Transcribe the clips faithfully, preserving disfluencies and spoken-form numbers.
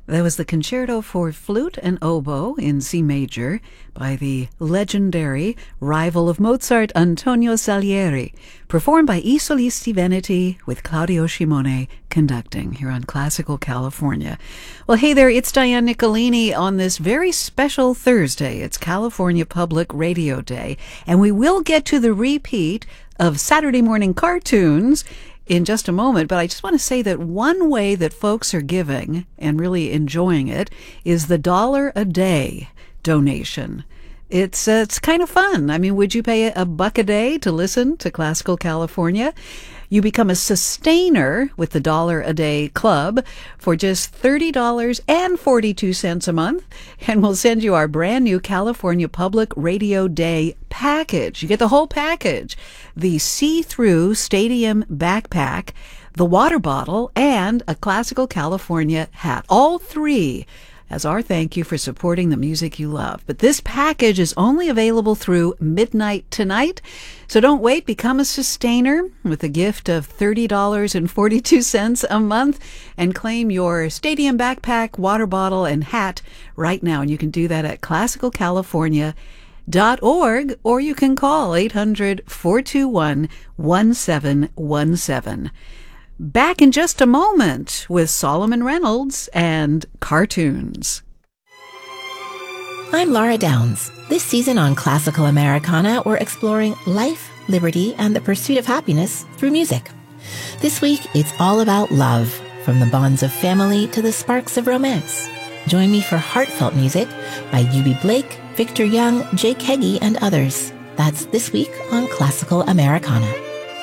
That was the Concerto for Flute and Oboe in C major by the legendary rival of Mozart, Antonio Salieri, performed by I Solisti Veneti with Claudio Scimone conducting here on Classical California. Well, hey there, it's Diane Nicolini on this very special Thursday. It's California Public Radio Day, and we will get to the repeat of Saturday morning cartoons in just a moment, but I just want to say that one way that folks are giving and really enjoying it is the dollar a day donation. It's uh, it's kind of fun. I mean, would you pay a buck a day to listen to Classical California? You become a sustainer with the Dollar a Day Club for just thirty dollars and forty-two cents a month, and we'll send you our brand new California Public Radio Day package. You get the whole package: the see-through stadium backpack, the water bottle, and a Classical California hat. All three as our thank you for supporting the music you love. But this package is only available through midnight tonight, so don't wait. Become a sustainer with a gift of thirty dollars and forty-two cents a month and claim your stadium backpack, water bottle, and hat right now. And you can do that at classical california dot org, or you can call eight hundred, four two one, one seven one seven. Back in just a moment with Solomon Reynolds and cartoons. I'm Laura Downs. This season on Classical Americana, we're exploring life, liberty, and the pursuit of happiness through music. This week, it's all about love, from the bonds of family to the sparks of romance. Join me for heartfelt music by Eubie Blake, Victor Young, Jake Heggie, and others. That's this week on Classical Americana.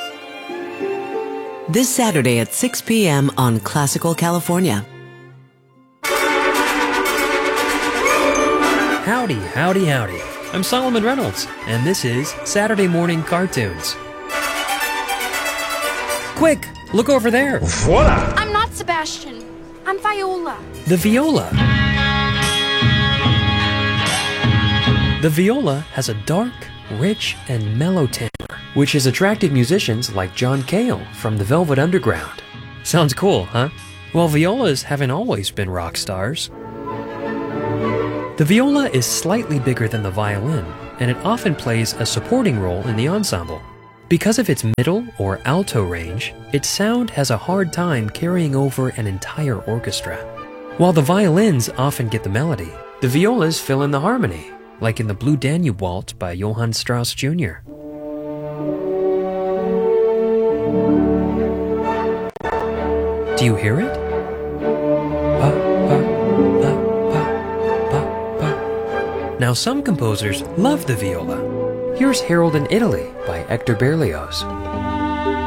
This Saturday at six p.m. on Classical California. Howdy, howdy, howdy. I'm Solomon Reynolds, and this is Saturday Morning Cartoons. Quick, look over there. Voila! I'm not Sebastian. I'm Viola. The viola. The viola has a dark, rich, and mellow timbre, which has attracted musicians like John Cale from the Velvet Underground. Sounds cool, huh? Well, violas haven't always been rock stars. The viola is slightly bigger than the violin, and it often plays a supporting role in the ensemble. Because of its middle or alto range, its sound has a hard time carrying over an entire orchestra. While the violins often get the melody, the violas fill in the harmony, like in the Blue Danube Waltz by Johann Strauss Junior Do you hear it? Pa, pa, pa, pa, pa, pa. Now, some composers love the viola. Here's Harold in Italy by Hector Berlioz.